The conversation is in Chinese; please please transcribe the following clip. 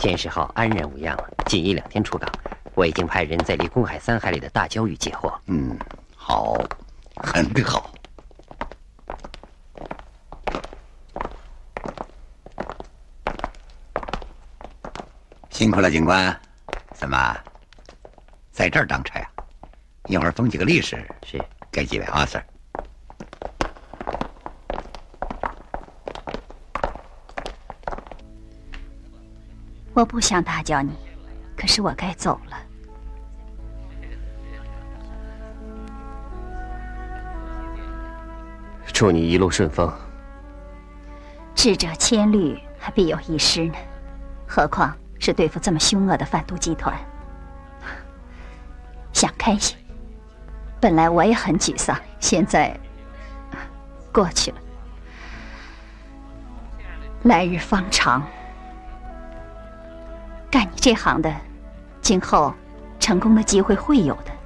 天使号安然无恙，仅1-2天出港。我已经派人在离公海3海里的大礁屿截获。 好，很好。辛苦了，警官。怎么，在这儿当差啊？一会儿封几个历史， 是给几位阿 Sir。 我不想打搅你，可是我该走了。 祝你一路顺风。 智者千虑，还必有一失呢，何况是对付这么凶恶的贩毒集团。想开些，本来我也很沮丧，现在过去了。来日方长，干你这行的，今后成功的机会会有的。